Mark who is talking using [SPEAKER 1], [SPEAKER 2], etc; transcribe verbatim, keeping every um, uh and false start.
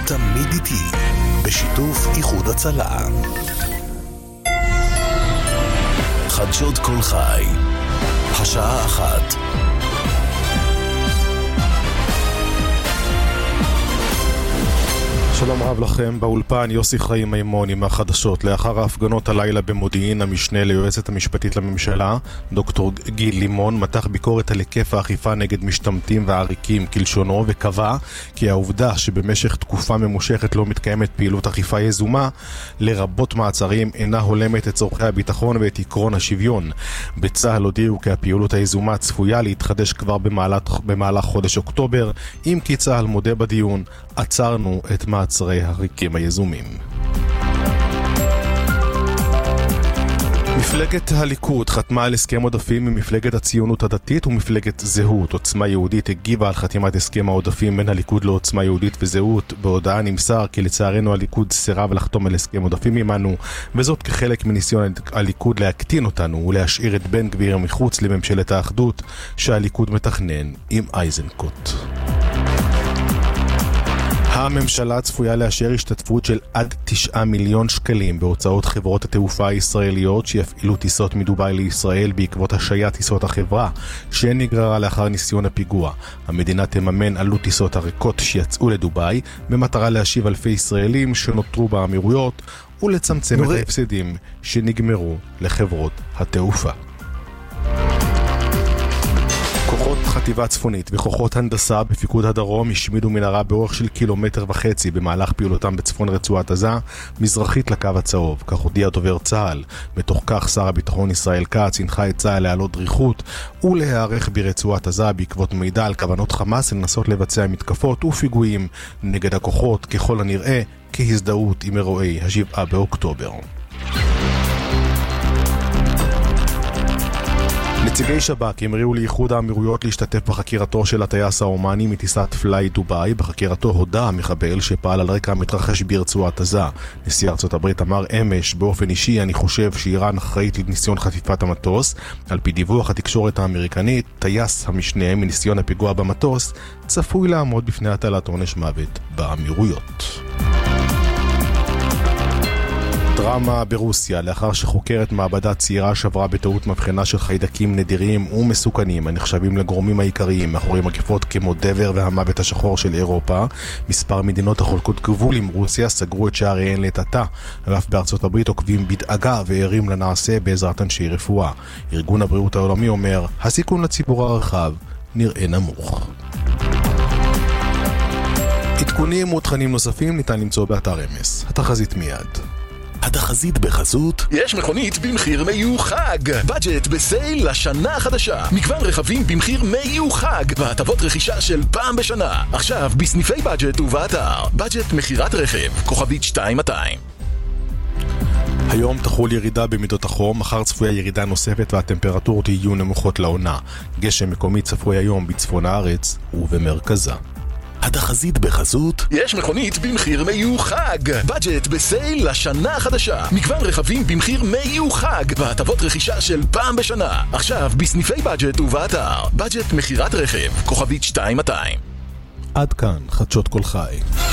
[SPEAKER 1] תמיד איתי, בשיתוף איחוד הצלה. חדשות כל חי, השעה אחת.
[SPEAKER 2] שלום רב לכם, באולפן יוסי חיים מימון עם החדשות. לאחר ההפגנות הלילה במודיעין, המשנה ליועצת המשפטית לממשלה, דוקטור גיל לימון, מתח ביקורת על היקף האכיפה נגד משתמטים ועריקים כלשונו, וקבע כי העובדה שבמשך תקופה ממושכת לא מתקיימת פעילות אכיפה יזומה, לרבות מעצרים, אינה הולמת את צורכי הביטחון ואת עקרון השוויון. בצה"ל הודיעו כי הפעילות היזומה צפויה להתחדש כבר במהלך, במהלך חודש אוקטובר, אם כי צה"ל מודה בדיון, עצרנו את מעצרי הריקים היזומים. מפלגת הליכוד חתמה על הסכם עודפים ממפלגת הציונות הדתית ומפלגת זהות. עוצמה יהודית הגיבה על חתימת הסכם העודפים בין הליכוד לעוצמה יהודית וזהות. בהודעה נמסר כי לצערנו הליכוד סירב לחתום על הסכם עודפים עמנו, וזאת כחלק מניסיון הליכוד להקטין אותנו ולהשאיר את בן גביר מחוץ לממשלת האחדות שהליכוד מתכנן עם איזנקוט. הממשלה צפויה לאשר השתתפות של עד תשעה מיליון שקלים בהוצאות חברות התעופה הישראליות שיפעילו טיסות מדובאי לישראל בעקבות השעיית טיסות החברה שנגררה לאחר ניסיון הפיגוע. המדינה תממן עלות טיסות הריקות שיצאו לדובאי במטרה להשיב אלפי ישראלים שנותרו באמירויות ולצמצם את ההפסדים שנגמרו לחברות התעופה. כוחות חטיבה צפונית וכוחות הנדסה בפיקוד הדרום השמידו מנהרה באורך של קילומטר וחצי במהלך פעילותם בצפון רצועת עזה, מזרחית לקו הצהוב. כך הודיע דובר צה"ל. בתוך כך שר הביטחון ישראל כץ הנחה את צה"ל להעלות דריכות ולהיערך ברצועת עזה בעקבות מידע על כוונות חמאס לנסות לבצע מתקפות ופיגועים נגד הכוחות, ככל הנראה כהזדהות עם אירועי השבעה באוקטובר. נציגי שב"כ המריאו לאיחוד האמירויות להשתתף בחקירתו של הטייס האומני מטיסת פליי דובאי. בחקירתו הודה המחבל שפעל על רקע המתרחש ברצועת עזה. נשיא ארצות הברית אמר אמש, באופן אישי אני חושב שאיראן אחראית לניסיון חטיפת המטוס. על פי דיווח התקשורת האמריקנית, טייס המשנה מניסיון הפיגוע במטוס צפוי לעמוד בפני הטלת עונש מוות באמירויות. דרמה ברוסיה, לאחר שחוקרת מעבדה צעירה שברה בטעות מבחנה של חיידקים נדירים ומסוכנים הנחשבים לגורמים העיקריים מאחורי מגפות כמו דבר והמוות השחור של אירופה. מספר מדינות החולקות גבול עם רוסיה סגרו את שעריהן לטאטה, ואף בארצות הברית עוקבים בדאגה וערים לנעשה בעזרת אנשי רפואה. ארגון הבריאות העולמי אומר, הסיכון לציבור הרחב נראה נמוך. עדכונים ותכנים נוספים ניתן למצוא באתר אמס. התחזית מיד.
[SPEAKER 1] התחזית בחסות
[SPEAKER 3] יש מכונית במחיר מיוחד, בדג'ט בסייל לשנה החדשה, מגוון רכבים במחיר מיוחד והטבות רכישה של פעם בשנה. עכשיו בסניפי בדג'ט ובאתר בדג'ט מחירת רכב כוכבית שתיים מאתיים.
[SPEAKER 2] היום תחול ירידה במידות החום, מחר צפויה ירידה נוספת והטמפרטורות יהיו נמוכות לעונה. גשם מקומי צפוי היום בצפון הארץ ובמרכזה.
[SPEAKER 1] התחזית בחסות
[SPEAKER 3] יש מכונית במחיר מיוחד, בדג'ט בסייל לשנה החדשה, מגוון רכבים במחיר מיוחד והטבות רכישה של פעם בשנה. עכשיו בסניפי בדג'ט ובאתר בדג'ט מחירת רכב כוכבית שתיים מאתיים.
[SPEAKER 2] עד כאן חדשות כל חי.